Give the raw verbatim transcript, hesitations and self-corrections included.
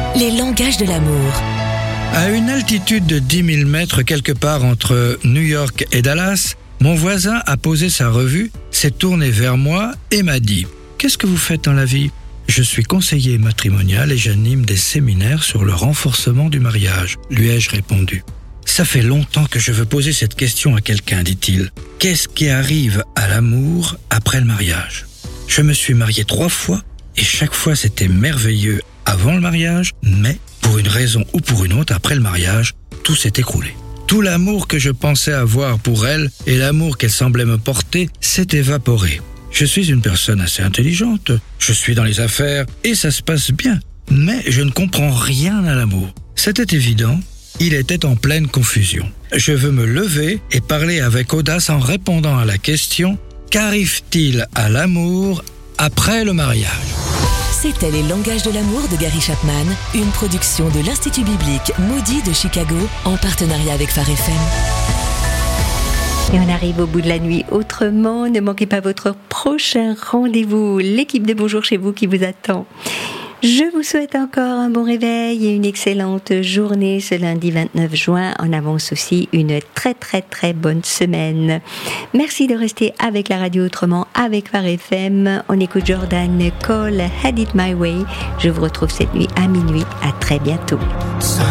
Les langages de l'amour. À une altitude de dix mille mètres, quelque part entre New York et Dallas, mon voisin a posé sa revue, s'est tourné vers moi et m'a dit « Qu'est-ce que vous faites dans la vie ?» Je suis conseiller matrimonial et j'anime des séminaires sur le renforcement du mariage, lui ai-je répondu. Ça fait longtemps que je veux poser cette question à quelqu'un, dit-il. Qu'est-ce qui arrive à l'amour après le mariage ? Je me suis marié trois fois et chaque fois c'était merveilleux avant le mariage, mais pour une raison ou pour une autre, après le mariage, tout s'est écroulé. Tout l'amour que je pensais avoir pour elle et l'amour qu'elle semblait me porter s'est évaporé. Je suis une personne assez intelligente, je suis dans les affaires et ça se passe bien, mais je ne comprends rien à l'amour. C'était évident, il était en pleine confusion. Je veux me lever et parler avec audace en répondant à la question « Qu'arrive-t-il à l'amour après le mariage ?» C'était Les langages de l'amour de Gary Chapman, une production de l'Institut biblique Moody de Chicago en partenariat avec Phare F M. Et on arrive au bout de la nuit autrement. Ne manquez pas votre prochain rendez-vous. L'équipe de Bonjour chez vous qui vous attend. Je vous souhaite encore un bon réveil et une excellente journée ce lundi vingt-neuf juin. En avance aussi une très très très bonne semaine. Merci de rester avec la radio autrement, avec Phare F M. On écoute Jordan Cole, Had It My Way. Je vous retrouve cette nuit à minuit. À très bientôt.